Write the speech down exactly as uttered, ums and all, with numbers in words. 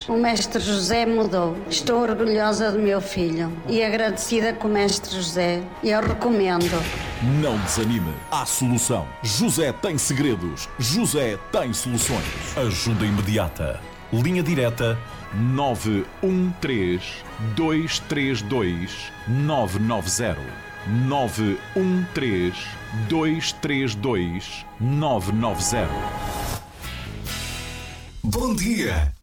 O mestre José mudou. Estou orgulhosa do meu filho e agradecida com o mestre José. Eu recomendo. Não desanime. Há solução. José tem segredos. José tem soluções. Ajuda imediata. Linha direta nove um três, dois três dois, nove nove zero. nove um três, dois três dois, nove nove zero. Bom dia!